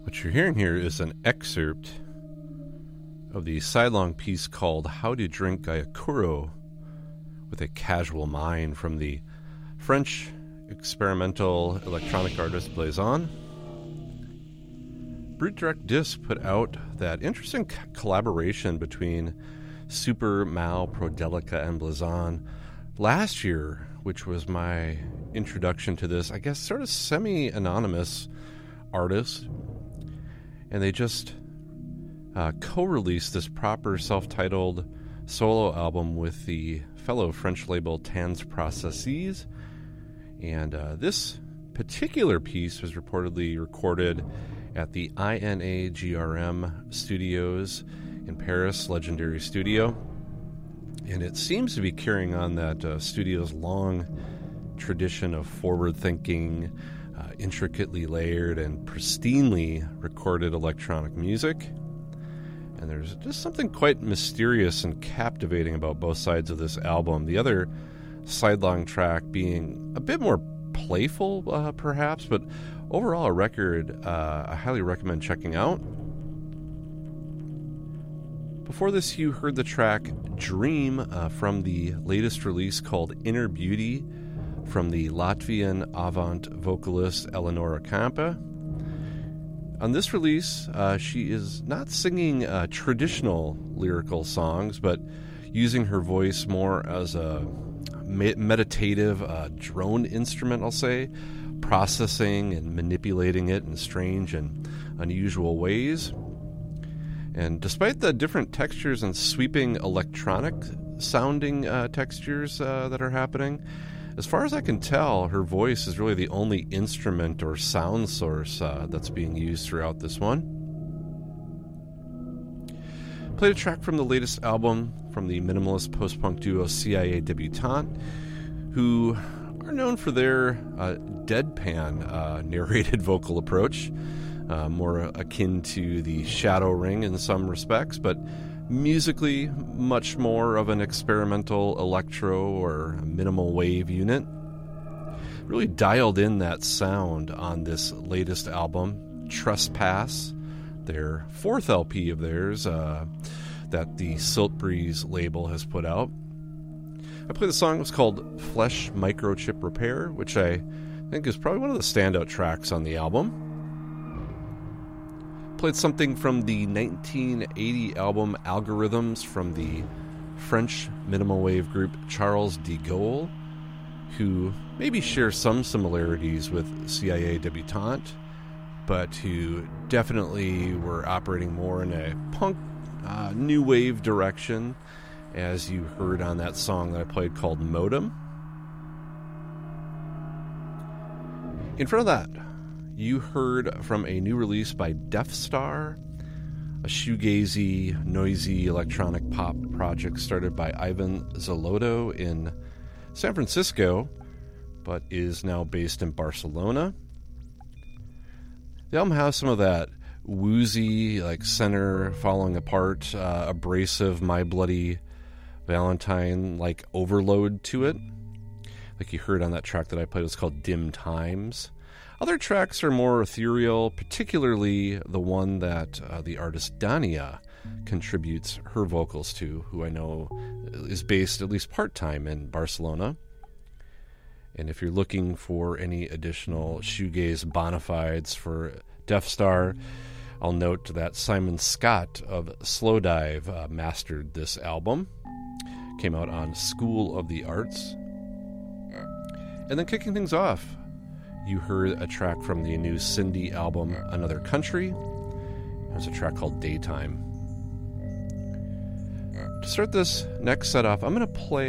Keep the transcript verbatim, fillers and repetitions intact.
What you're hearing here is an excerpt of the sidelong piece called How to Drink Gayakuro with a Casual Mind from the French experimental electronic artist Blazon. Brute Direct Disc put out that interesting c- collaboration between Super Mao, Prodelica, and Blazon last year, which was my introduction to this, I guess, sort of semi-anonymous artist. And they just uh, co-released this proper self-titled solo album with the fellow French label Tans Processes. And uh, this particular piece was reportedly recorded at the I N A G R M studios in Paris, Legendary Studio. And it seems to be carrying on that uh, studio's long tradition of forward-thinking, uh, intricately layered and pristinely recorded electronic music. And there's just something quite mysterious and captivating about both sides of this album. The other sidelong track being a bit more playful, uh, perhaps, but overall a record uh, I highly recommend checking out. Before this, you heard the track Dream uh, from the latest release called Inner Beauty from the Latvian avant vocalist Eleonora Kampa. On this release, uh, she is not singing uh, traditional lyrical songs, but using her voice more as a me- meditative uh, drone instrument, I'll say, processing and manipulating it in strange and unusual ways. And despite the different textures and sweeping electronic sounding uh, textures uh, that are happening, as far as I can tell, her voice is really the only instrument or sound source uh, that's being used throughout this one. Played a track from the latest album from the minimalist post-punk duo C I A Debutante, who are known for their uh, deadpan uh, narrated vocal approach, uh, more akin to the Shadow Ring in some respects, but musically much more of an experimental electro or minimal wave unit. Really dialed in that sound on this latest album, Trespass, their fourth L P of theirs uh, that the Silt Breeze label has put out. I played the song, it was called Flesh Microchip Repair, which I think is probably one of the standout tracks on the album. Played something from the nineteen eighty album Algorithms from the French minimal wave group Charles de Gaulle, who maybe share some similarities with C I A Debutante, but who definitely were operating more in a punk uh, new wave direction, as you heard on that song that I played called Modem. In front of that, you heard from a new release by Death Star, a shoegazy, noisy electronic pop project started by Ivan Zoloto in San Francisco, but is now based in Barcelona. The album has some of that woozy, like center falling apart, uh, abrasive, My Bloody Valentine, like overload to it. Like you heard on that track that I played, it was called Dim Times. Other tracks are more ethereal, particularly the one that uh, the artist Dania contributes her vocals to, who I know is based at least part-time in Barcelona. And if you're looking for any additional shoegaze bona fides for Death Star, I'll note that Simon Scott of Slowdive uh, mastered this album. Came out on School of the Arts. And then kicking things off, you heard a track from the new Cindy album, Another Country. There's a track called Daytime. To start this next set off, I'm going to play